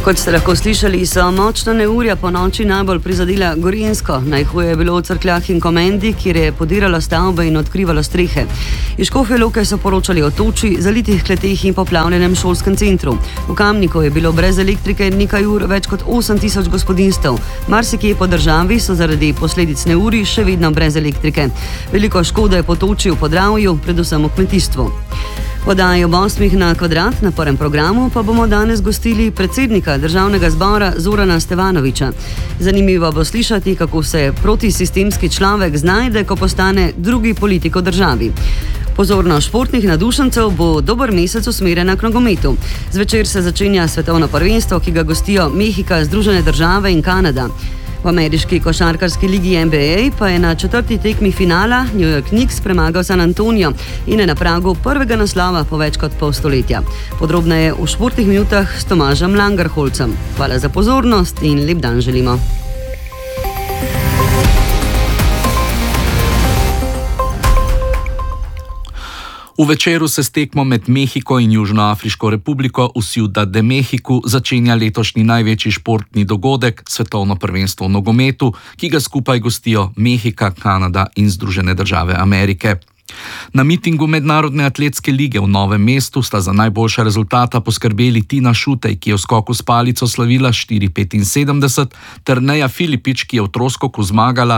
Kot ste lahko slišali, so močna neurja po noči najbolj prizadela Gorenjsko. Najhuje je bilo v Cerkljah in Komendi, kjer je podiralo stavbe in odkrivalo strehe. Iz Škofje Loke so poročali o toči, zalitih kleteh in poplavljenem šolskem centru. V Kamniku je bilo brez elektrike nekaj ur več kot 8000 gospodinjstev. Marsikje po državi so zaradi posledic neurij še vedno brez elektrike. Veliko škode je po toči v Podravju, predvsem v kmetijstvu. Podajo ob 8 na kvadrat na prvem programu pa bomo danes gostili predsednika Državnega zbora Zorana Stevanovića. Zanimivo bo slišati, kako se protisistemski človek znajde, ko postane drugi politik v državi. Pozornost športnih nadušencev bo dober mesec usmerjena k nogometu. Zvečer se začenja svetovno prvenstvo, ki ga gostijo Mehika, Združene države in Kanada. V ameriški košarkarski ligi NBA pa je na 4. tekmi finala New York Knicks premagal San Antonio in je na pragu prvega naslova po več kot pol stoletja. Podrobneje v športnih minutah s Tomažem Langerholcem. Hvala za pozornost in lep dan želimo. V večeru se s tekmo med Mehiko in Južnoafriško republiko v Ciudad de México začenja letošnji največji športni dogodek, svetovno prvenstvo v nogometu, ki ga skupaj gostijo Mehika, Kanada in Združene države Amerike. Na mitingu Mednarodne atletske lige v Novem mestu sta za najboljša rezultata poskrbeli Tina Šutej, ki je v skoku s palico slavila 4,75, ter Neja Filipič, ki je v troskoku zmagala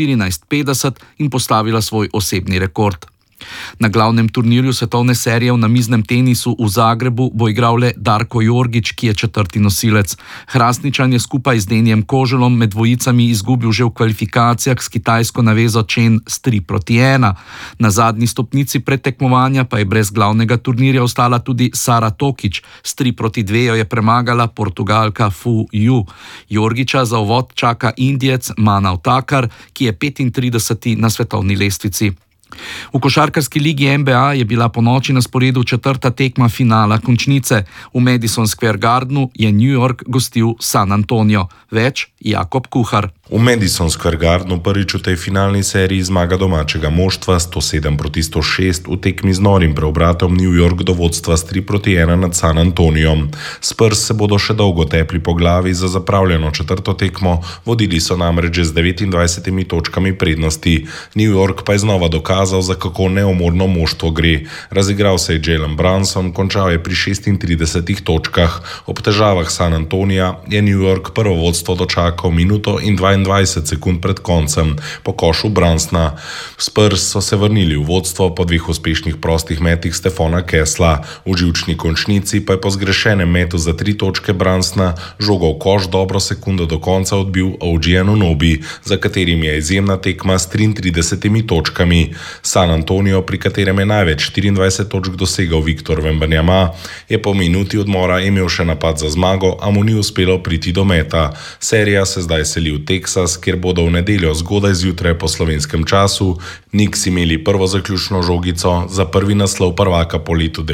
14,50 in postavila svoj osebni rekord. Na glavnem turnirju svetovne serije v namiznem tenisu v Zagrebu bo igral le Darko Jorgić, ki je 4. nosilec. Hrastničan je skupaj z Denijem Koželom med dvojicami izgubil že v kvalifikacijah s kitajsko navezo Chen s 3-1. Na zadnji stopnici predtekmovanja pa je brez glavnega turnirja ostala tudi Sara Tokić. S 3-2 jo je premagala Portugalka Fu Yu. Jorgića za uvod čaka Indijec Manav Takar, ki je 35. na svetovni lestvici. V košarkarski ligi NBA je bila po noči na sporedu 4. tekma finala končnice. V Madison Square Gardenu je New York gostil San Antonio. Več Jakob Kuhar. V Madison Square Gardenu prvič v tej finalni seriji zmaga domačega moštva 107-106 v tekmi z norim preobratom New York do vodstva s 3-1 nad San Antonijom. Spurs se bodo še dolgo tepli po glavi za zapravljeno 4. tekmo, vodili so namreč z 29 točkami prednosti. New York pa je znova dokazal, za kako neumorno moštvo gre. Razigral se je Jalen Brunson, končal je pri 36 točkah. Ob težavah San Antonija je New York prvo vodstvo dočakal minuto in 22 sekund pred koncem po košu Brunsona. Spurs so se vrnili v vodstvo po 2 uspešnih prostih metih Stefana Kessla. V živčni končnici pa je po zgrešenem metu za 3 točke Brunsona žogo v koš dobro sekundo do konca odbil OG Anunoby, za katerim je izjemna tekma s 33 točkami. San Antonio, pri katerem je največ 24 točk dosegal Victor Wembanyama, je po minuti odmora imel še napad za zmago, a mu ni uspelo priti do meta. Serija se zdaj seli v Teksas, kjer bodo v nedeljo zgodaj zjutraj po slovenskem času Knicks imeli prvo zaključno žogico za prvi naslov prvaka po letu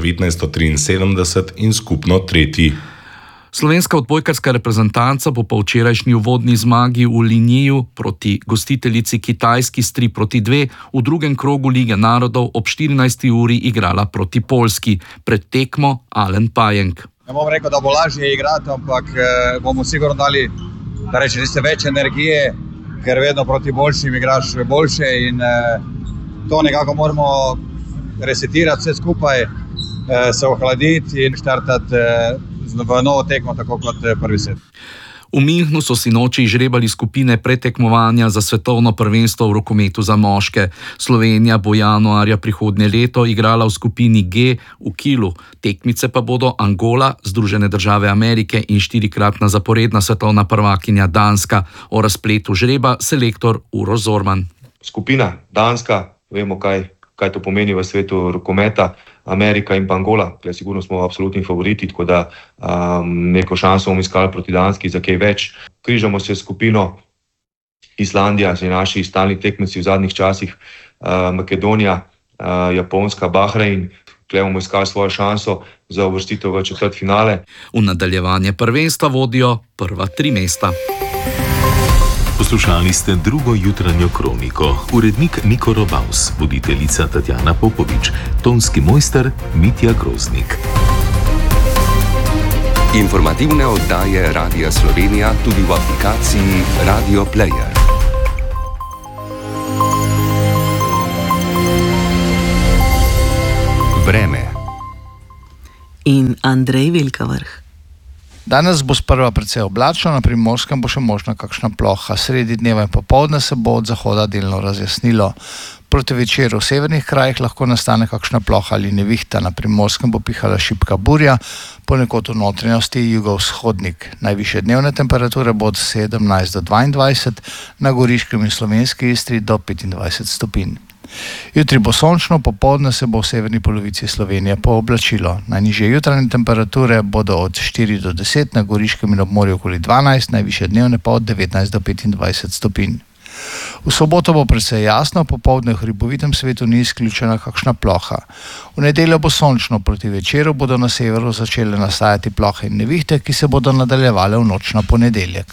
1973 in skupno 3. Slovenska odbojkarska reprezentanca bo po včerajšnji uvodni zmagi v Liniju proti gostiteljici Kitajski s 3-2 v drugem krogu Lige narodov ob 14. uri igrala proti Poljski. Pred tekmo Alen Pajenk. Ne bom rekel, da bo lažje igrati, ampak bomo sigurno dali, da rečem, več energije, ker vedno proti boljšim igraš boljše in to nekako moramo resetirati vse skupaj, se ohladiti in štartati v novo tekmo, tako kot prvi set. V Münchnu so si noči izžrebali skupine pretekmovanja za svetovno prvenstvo v rokometu za moške. Slovenija bo januarja prihodnje leto igrala v skupini G v Kielu. Tekmice pa bodo Angola, Združene države Amerike in 4-kratna zaporedna svetovna prvakinja Danska. O razpletu žreba selektor Uroš Zorman. Skupina Danska, vemo kaj to pomeni v svetu rokometa, Amerika in pa Angola, kjer sigurno smo absolutni favoriti, tako da neko šanso bomo iskali proti Danski za kaj več. Križamo se skupino Islandija, z naši stalni tekmeci v zadnjih časih, Makedonija, Japonska, Bahrein. Tukaj bomo iskali svojo šanso za uvrstitev v četrtfinale. V nadaljevanje prvenstva vodijo prva 3 mesta. Poslušali ste drugo jutranjo kroniko. Urednik Niko Robaus, voditeljica Tatjana Popovič, tonski mojster Mitja Groznik. Informativne oddaje Radia Slovenija tudi v aplikaciji Radio Player. Vreme. In Andrej Velkavrh. Danes bo sprva precej oblačno, na Primorskem bo še možna kakšna ploha. Sredi dneva in popoldne se bo od zahoda delno razjasnilo. Proti večeru v severnih krajih lahko nastane kakšna ploha ali nevihta. Na Primorskem bo pihala šibka burja, ponekod v notranjosti jugovzhodnik. Najvišje dnevne temperature bo od 17 do 22, na Goriškem in Slovenski Istri do 25 stopinj. Jutri bo sončno, popoldne se bo v severni polovici Slovenije pooblačilo. Najnižje jutranje temperature bodo od 4 do 10, na Goriškem in ob morju okoli 12, najvišje dnevne pa od 19 do 25 stopinj. V soboto bo precej jasno, popoldne v hribovitem svetu ni izključena kakšna ploha. V nedeljo bo sončno, proti večeru bodo na severu začele nastajati plohe in nevihte, ki se bodo nadaljevale v noč na ponedeljek.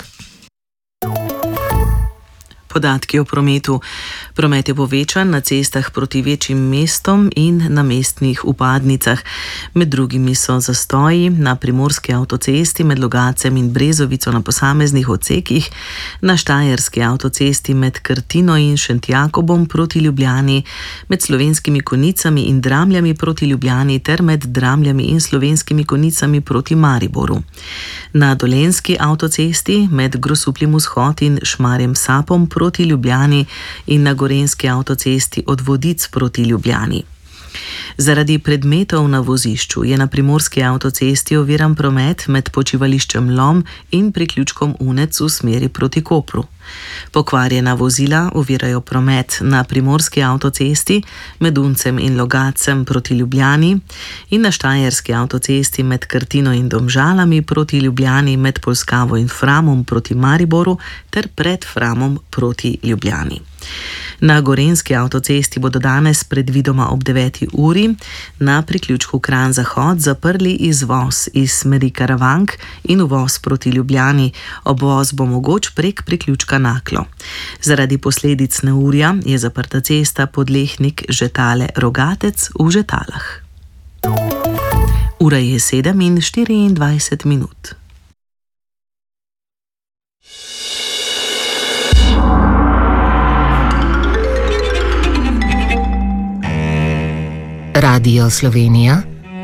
Podatki o prometu. Promet je povečan na cestah proti večjim mestom in na mestnih vpadnicah. Med drugimi so zastoji na Primorski avtocesti med Logacem in Brezovico na posameznih odsekih, na Štajerski avtocesti med Krtino in Šentjakobom proti Ljubljani, med Slovenskimi Konjicami in Dramljami proti Ljubljani ter med Dramljami in Slovenskimi Konjicami proti Mariboru. Na Dolenjski avtocesti med Grosupljem vzhod in Šmarjem Sapom proti Ljubljani in na Gorenjski avtocesti od Vodic proti Ljubljani. Zaradi predmetov na vozišču je na Primorski avtocesti oviran promet med počivališčem Lom in priključkom Unec v smeri proti Kopru. Pokvarjena vozila ovirajo promet na Primorski avtocesti med Uncem in Logacem proti Ljubljani in na Štajerski avtocesti med Krtino in Domžalami proti Ljubljani, med Polskavo in Framom proti Mariboru ter pred Framom proti Ljubljani. Na Gorenjski avtocesti bodo danes predvidoma ob 9. uri na priključku Kranj-Zahod zaprli izvoz iz smeri Karavank in uvoz proti Ljubljani. Obvoz bo mogoč prek priključka Naklo. Zaradi posledic neurja je zaprta cesta Podlehnik-Žetale-Rogatec v Žetalah. Ura je 7:24. Radio Slovenija.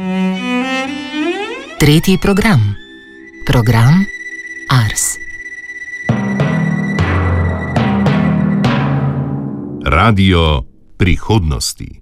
Tretji program. Program Ars. Radio prihodnosti.